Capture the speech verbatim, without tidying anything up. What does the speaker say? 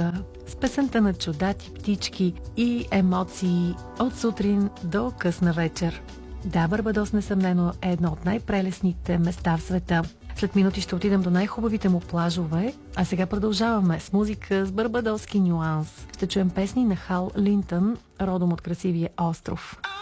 нощта с песента на чудати, птички и емоции от сутрин до късна вечер. Да, Барбадос несъмнено е едно от най-прелесните места в света. След минути ще отидем до най-хубавите му плажове, а сега продължаваме с музика с барбадоски нюанс. Ще чуем песни на Хал Линтън, родом от красивия остров.